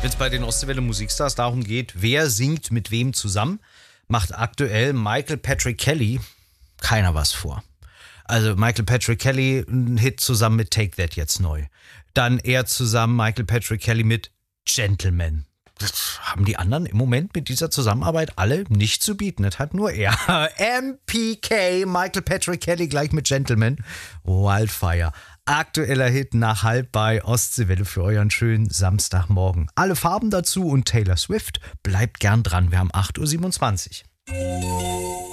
Wenn es bei den Ostseewelle Musikstars darum geht, wer singt mit wem zusammen, macht aktuell Michael Patrick Kelly keiner was vor. Also Michael Patrick Kelly, ein Hit zusammen mit Take That jetzt neu. Dann er zusammen Michael Patrick Kelly mit Gentleman. Das haben die anderen im Moment mit dieser Zusammenarbeit alle nicht zu bieten. Das hat nur er. MPK, Michael Patrick Kelly gleich mit Gentleman. Wildfire. Aktueller Hit nach halb bei Ostseewelle für euren schönen Samstagmorgen. Alle Farben dazu und Taylor Swift. Bleibt gern dran. Wir haben 8.27 Uhr.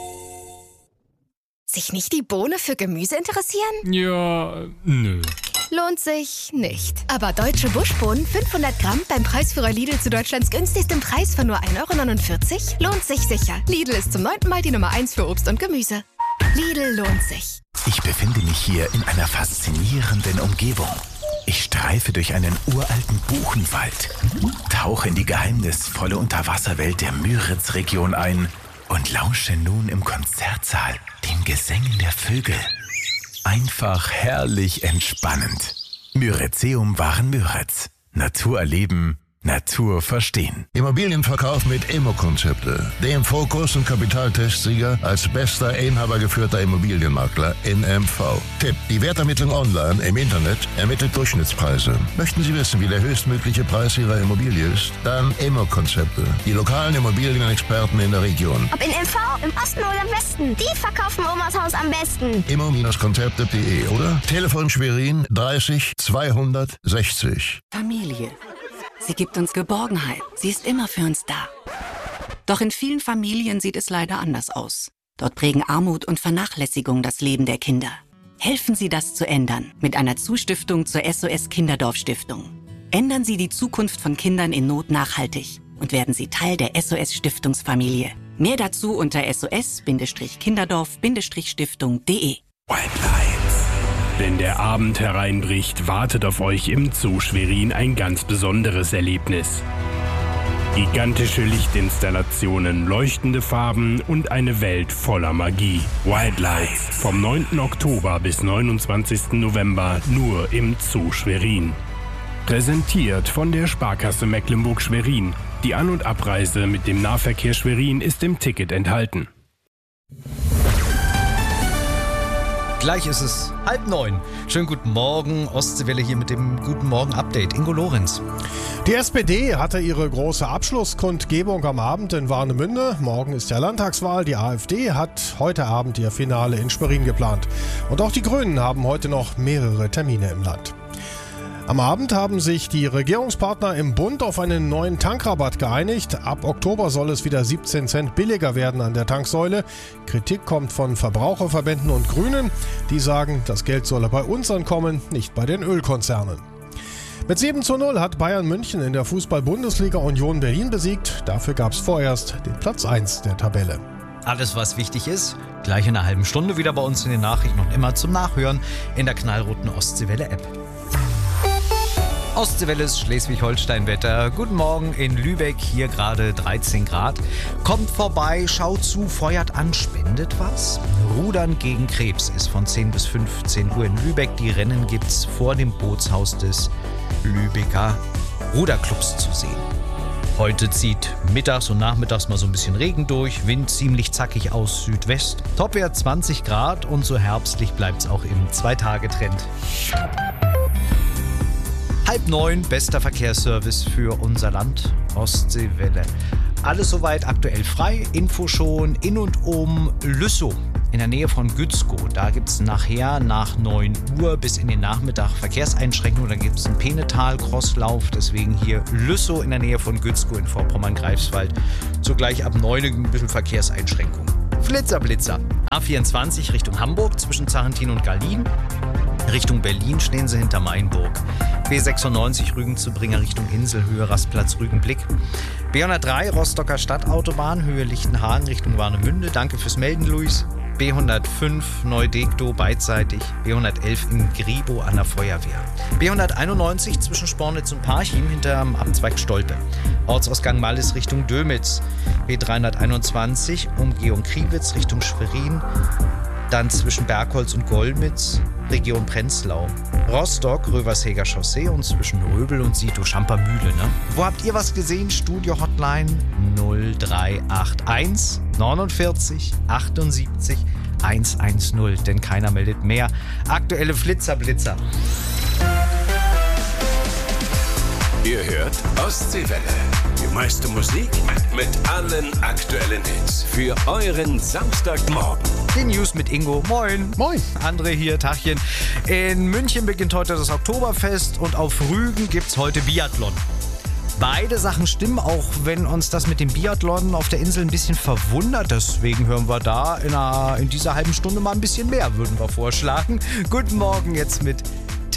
Sich nicht die Bohne für Gemüse interessieren? Ja, nö. Lohnt sich nicht. Aber deutsche Buschbohnen 500 Gramm beim Preisführer Lidl zu Deutschlands günstigsten Preis von nur 1,49 € lohnt sich sicher. Lidl ist zum 9. Mal die Nummer 1 für Obst und Gemüse. Lidl lohnt sich. Ich befinde mich hier in einer faszinierenden Umgebung. Ich streife durch einen uralten Buchenwald, tauche in die geheimnisvolle Unterwasserwelt der Müritz-Region ein und lausche nun im Konzertsaal den Gesängen der Vögel. Einfach herrlich entspannend. Myrizeum Waren Müritz. Natur erleben, Natur verstehen. Immobilienverkauf mit Immo-Konzepte. Dem Fokus- und Kapitaltestsieger als bester inhabergeführter Immobilienmakler in MV. Tipp: Die Wertermittlung online im Internet ermittelt Durchschnittspreise. Möchten Sie wissen, wie der höchstmögliche Preis Ihrer Immobilie ist? Dann Immo-Konzepte. Die lokalen Immobilienexperten in der Region. Ob in MV, im Osten oder im Westen, die verkaufen Omas Haus am besten. Immo-Konzepte.de oder Telefon Schwerin 30 260. Familie. Sie gibt uns Geborgenheit. Sie ist immer für uns da. Doch in vielen Familien sieht es leider anders aus. Dort prägen Armut und Vernachlässigung das Leben der Kinder. Helfen Sie, das zu ändern mit einer Zustiftung zur SOS Kinderdorf Stiftung. Ändern Sie die Zukunft von Kindern in Not nachhaltig und werden Sie Teil der SOS Stiftungsfamilie. Mehr dazu unter sos-kinderdorf-stiftung.de. Wenn der Abend hereinbricht, wartet auf euch im Zoo Schwerin ein ganz besonderes Erlebnis. Gigantische Lichtinstallationen, leuchtende Farben und eine Welt voller Magie. Wildlights vom 9. Oktober bis 29. November nur im Zoo Schwerin. Präsentiert von der Sparkasse Mecklenburg-Schwerin. Die An- und Abreise mit dem Nahverkehr Schwerin ist im Ticket enthalten. Gleich ist es 8:30. Schönen guten Morgen, Ostseewelle hier mit dem Guten Morgen Update. Ingo Lorenz. Die SPD hatte ihre große Abschlusskundgebung am Abend in Warnemünde. Morgen ist ja Landtagswahl. Die AfD hat heute Abend ihr Finale in Schwerin geplant. Und auch die Grünen haben heute noch mehrere Termine im Land. Am Abend haben sich die Regierungspartner im Bund auf einen neuen Tankrabatt geeinigt. Ab Oktober soll es wieder 17 Cent billiger werden an der Tanksäule. Kritik kommt von Verbraucherverbänden und Grünen. Die sagen, das Geld solle bei uns ankommen, nicht bei den Ölkonzernen. Mit 7:0 hat Bayern München in der Fußball-Bundesliga Union Berlin besiegt. Dafür gab es vorerst den Platz 1 der Tabelle. Alles, was wichtig ist, gleich in einer halben Stunde wieder bei uns in den Nachrichten und immer zum Nachhören in der knallroten Ostseewelle-App. Ostseewelles Schleswig-Holstein-Wetter. Guten Morgen in Lübeck, hier gerade 13 Grad. Kommt vorbei, schaut zu, feuert an, spendet was. Rudern gegen Krebs ist von 10 bis 15 Uhr in Lübeck. Die Rennen gibt's vor dem Bootshaus des Lübecker Ruderclubs zu sehen. Heute zieht mittags und nachmittags mal so ein bisschen Regen durch, Wind ziemlich zackig aus Südwest. Topwert 20 Grad und so herbstlich bleibt's auch im 2-Tage-Trend. 8:30, bester Verkehrsservice für unser Land, Ostseewelle. Alles soweit aktuell frei, Info schon in und um Lüssow in der Nähe von Gützkow. Da gibt es nachher nach 9 Uhr bis in den Nachmittag Verkehrseinschränkungen. Da gibt es einen Penetal-Crosslauf, deswegen hier Lüssow in der Nähe von Gützkow in Vorpommern-Greifswald. Zugleich ab 9 Uhr ein bisschen Verkehrseinschränkungen. Blitzer. A24 Richtung Hamburg zwischen Zarentin und Gallien. Richtung Berlin stehen sie hinter Mainburg. B96 Rügen zu Bringer Richtung Insel, Höhe Rastplatz Rügenblick. B103 Rostocker Stadtautobahn, Höhe Lichtenhagen Richtung Warnemünde. Danke fürs Melden, Luis. B105 Neudegdow beidseitig. B111 in Gribow an der Feuerwehr. B191 zwischen Spornitz und Parchim hinterm Abzweig Stolpe. Ortsausgang Mallis Richtung Dömitz. B321 Umgehung Kriwitz Richtung Schwerin. Dann zwischen Bergholz und Golmitz, Region Prenzlau. Rostock, Röversheger Chaussee und zwischen Röbel und Sito-Schampermühle. Ne? Wo habt ihr was gesehen? Studio Hotline 0381 49 78 110, denn keiner meldet mehr. Aktuelle Flitzerblitzer. Ihr hört Ostseewelle. Die meiste Musik mit allen aktuellen Hits. Für euren Samstagmorgen. Die News mit Ingo. Moin. Moin. André hier, Tachchen. In München beginnt heute das Oktoberfest und auf Rügen gibt's heute Biathlon. Beide Sachen stimmen, auch wenn uns das mit dem Biathlon auf der Insel ein bisschen verwundert. Deswegen hören wir da in dieser halben Stunde mal ein bisschen mehr, würden wir vorschlagen. Guten Morgen jetzt mit